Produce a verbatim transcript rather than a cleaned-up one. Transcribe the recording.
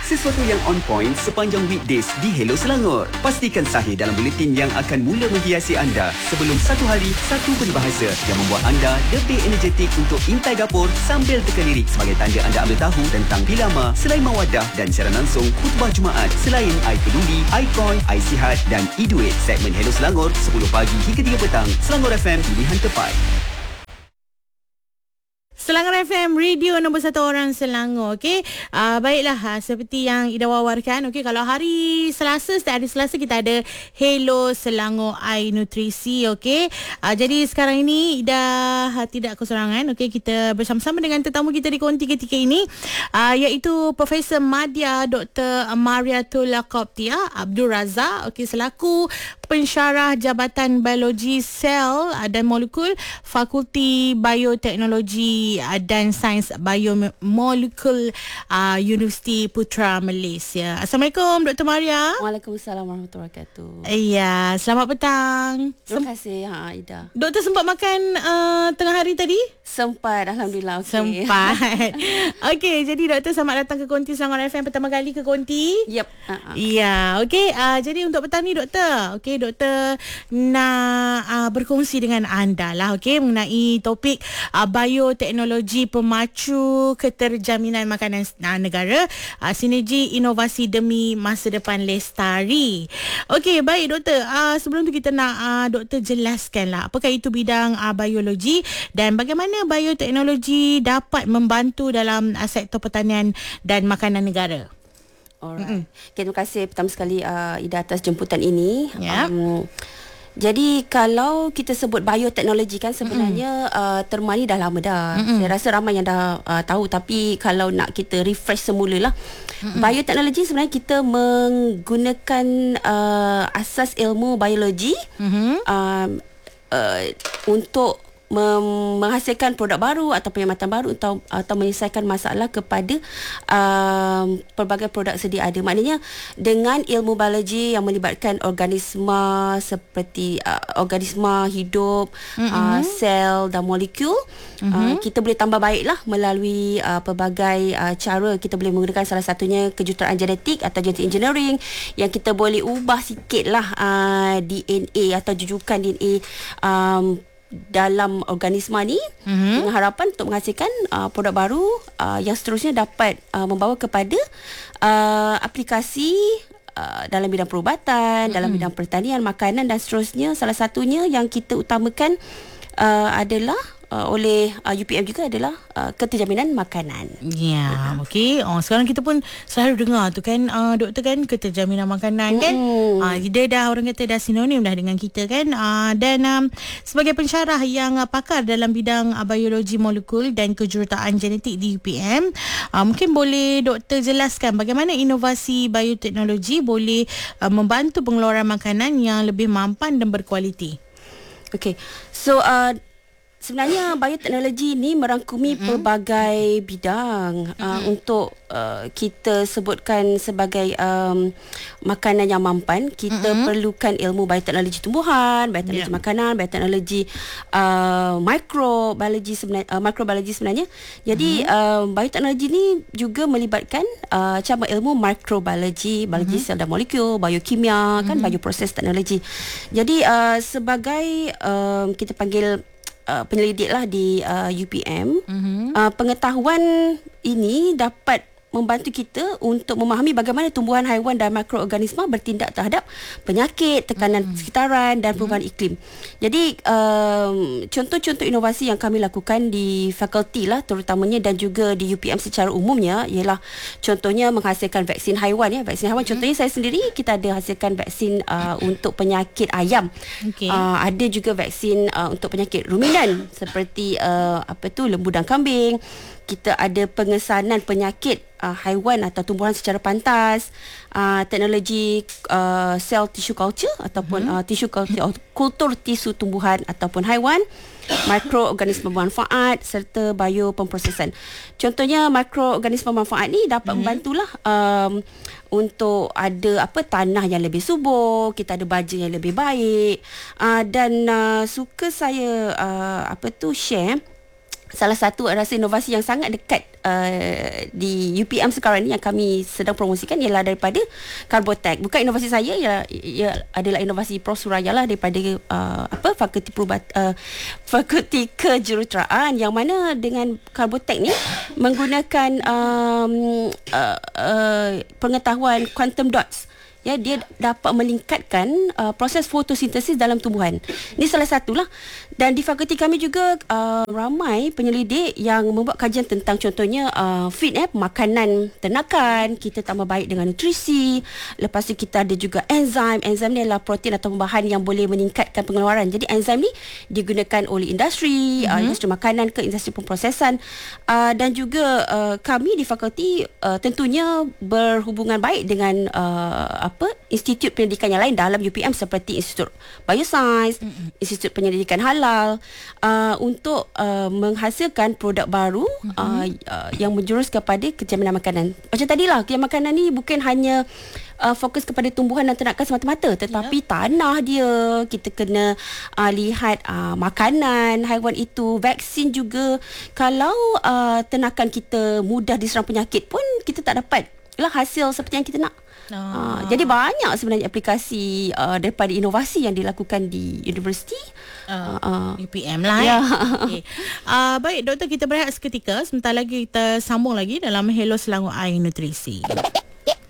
sesuatu yang on point sepanjang weekdays di Hello Selangor. Pastikan sahih dalam buletin yang akan mula menghiasi anda sebelum satu hari, satu peribahasa yang membuat anda lebih energetik untuk intai dapur sambil teka lirik sebagai tanda anda ambil tahu tentang Bilama, selain Mawadah dan siaran langsung khutbah Jumaat selain I Peduli, I-Coin, I-Sihat dan e-Duit. Segmen Hello Selangor sepuluh pagi hingga tiga petang. Selangor F M, pilihan tepat. Selangor F M, radio nombor satu orang Selangor. Okey, uh, baiklah, uh, seperti yang Ida wawarkan. Okey, kalau hari Selasa, setiap hari Selasa kita ada Hello Selangor I Nutrisi. Okey, uh, jadi sekarang ini Ida uh, tidak keserangan. Okey, kita bersama-sama dengan tetamu kita di konti ketika ini, uh, iaitu Profesor Madya Doktor Mariatul Qoptia Abdul Razak. Okey, selaku pensyarah Jabatan Biologi Sel dan Molekul Fakulti Bioteknologi dan Sains Biomolekul uh, Universiti Putra Malaysia. Assalamualaikum Doktor Maria. Waalaikumsalam warahmatullahi wabarakatuh. Iya, selamat petang. Terima kasih ha, Ida. Doktor sempat makan uh, tengah hari tadi? Sempat, alhamdulillah. Okay. Sempat. Okey, jadi doktor selamat datang ke Konti Selangor F M pertama kali ke Konti. Yep. Uh-huh. Ya, okey. Uh, jadi untuk petang ni doktor, okey doktor nak uh, berkongsi dengan anda lah, okey, mengenai topik uh, bioteknologi pemacu keterjaminan makanan uh, negara, uh, sinergi inovasi demi masa depan lestari. Okey, baik doktor. Uh, sebelum tu kita nak uh, doktor jelaskanlah apakah itu bidang uh, biologi dan bagaimana bioteknologi dapat membantu dalam uh, sektor pertanian dan makanan negara. Alright. Okay, terima kasih pertama sekali uh, Ida atas jemputan ini. Yep. Um, jadi kalau kita sebut bioteknologi kan sebenarnya uh, terma ni dah lama dah. Mm-mm. Saya rasa ramai yang dah uh, tahu, tapi kalau nak kita refresh semula lah. Mm-mm. Bioteknologi sebenarnya kita menggunakan uh, asas ilmu biologi mm-hmm. uh, uh, untuk menghasilkan produk baru atau perkhidmatan baru atau atau menyelesaikan masalah kepada um, pelbagai produk sedia ada. Maknanya dengan ilmu biologi yang melibatkan organisma seperti uh, organisma hidup, mm-hmm. uh, sel dan molekul, mm-hmm. uh, kita boleh tambah baiklah melalui uh, pelbagai uh, cara. Kita boleh menggunakan salah satunya kejuruteraan genetik atau genetic engineering yang kita boleh ubah sikitlah uh, D N A atau jujukan D N A um, dalam organisma ni, mm-hmm. dengan harapan untuk menghasilkan uh, produk baru uh, yang seterusnya dapat uh, membawa kepada uh, aplikasi uh, dalam bidang perubatan, mm-hmm. dalam bidang pertanian, makanan dan seterusnya. Salah satunya yang kita utamakan uh, adalah Uh, oleh uh, U P M juga adalah uh, keterjaminan makanan. Ya, uh-huh. Okey. Oh, sekarang kita pun selalu dengar tu kan, uh, doktor kan, keterjaminan makanan kan. Mm. Uh, dia dah, orang kata dah sinonim dah dengan kita kan. Uh, dan um, sebagai pensyarah yang uh, pakar dalam bidang uh, biologi molekul dan kejuruteraan genetik di U P M, uh, mungkin boleh doktor jelaskan bagaimana inovasi bioteknologi boleh uh, membantu pengeluaran makanan yang lebih mampan dan berkualiti. Okey. So uh, sebenarnya bioteknologi ni merangkumi mm-hmm. pelbagai bidang mm-hmm. uh, untuk uh, kita sebutkan sebagai um, makanan yang mampan. Kita mm-hmm. perlukan ilmu bioteknologi tumbuhan, bioteknologi yeah. makanan, bioteknologi uh, mikrobiologi sebenarnya, uh, mikrobiologi sebenarnya. Jadi mm-hmm. uh, bioteknologi ni juga melibatkan uh, cabang ilmu mikrobiologi, biologi mm-hmm. sel dan molekul, biokimia, mm-hmm. kan, bioproses teknologi. Jadi uh, sebagai uh, kita panggil Uh, penyelidik lah di uh, U P M, mm-hmm. uh, pengetahuan ini dapat membantu kita untuk memahami bagaimana tumbuhan haiwan dan mikroorganisma bertindak terhadap penyakit, tekanan mm-hmm. sekitaran dan perubahan mm-hmm. iklim. Jadi um, contoh-contoh inovasi yang kami lakukan di fakulti lah terutamanya dan juga di U P M secara umumnya ialah contohnya menghasilkan vaksin haiwan ya. Vaksin haiwan mm-hmm. contohnya saya sendiri kita ada hasilkan vaksin uh, untuk penyakit ayam. Okay. Uh, ada juga vaksin uh, untuk penyakit ruminan seperti uh, apa tu lembu dan kambing. Kita ada pengesanan penyakit uh, haiwan atau tumbuhan secara pantas, uh, teknologi uh, cell tissue culture ataupun mm-hmm. uh, tissue culture, kultur tisu tumbuhan ataupun haiwan, mikroorganisma bermanfaat serta biopemprosesan. Contohnya mikroorganisma bermanfaat ni dapat mm-hmm. membantulah um, untuk ada apa tanah yang lebih subur, kita ada baja yang lebih baik, uh, dan uh, suka saya uh, apa tu share salah satu rasa inovasi yang sangat dekat uh, di U P M sekarang ni yang kami sedang promosikan ialah daripada Carbotech. Bukan inovasi saya, ialah, ia adalah inovasi Prof Suraya lah daripada uh, apa Fakulti Perubat uh, Fakulti Kejuruteraan, yang mana dengan Carbotech ni menggunakan um, uh, uh, pengetahuan quantum dots. Ya, dia dapat meningkatkan uh, proses fotosintesis dalam tumbuhan. Ini salah satulah. Dan di fakulti kami juga uh, ramai penyelidik yang membuat kajian tentang contohnya uh, feed eh, makanan ternakan, kita tambah baik dengan nutrisi. Lepas tu kita ada juga enzim. Enzim ni adalah protein atau bahan yang boleh meningkatkan pengeluaran. Jadi enzim ni digunakan oleh industri, mm-hmm. uh, industri makanan ke industri pemprosesan. Uh, dan juga uh, kami di fakulti uh, tentunya berhubungan baik dengan uh, apa institut pendidikan yang lain dalam U P M seperti Institut Biosains, mm-hmm. Institut Penyelidikan Halal uh, untuk uh, menghasilkan produk baru mm-hmm. uh, uh, yang menjurus kepada kejaminan makanan. Macam tadilah, kejaminan makanan ni bukan hanya Uh, fokus kepada tumbuhan dan ternakan semata-mata, tetapi yeah. tanah dia, kita kena uh, lihat uh, makanan haiwan itu, vaksin juga. Kalau uh, ternakan kita mudah diserang penyakit pun kita tak dapat lah hasil seperti yang kita nak. Oh. Uh, jadi banyak sebenarnya aplikasi uh, daripada inovasi yang dilakukan di universiti uh, uh, U P M lah. Ya. Okay. Uh, baik doktor, kita berehat seketika. Sebentar lagi kita sambung lagi dalam Hello Selangor Ai Nutrisi.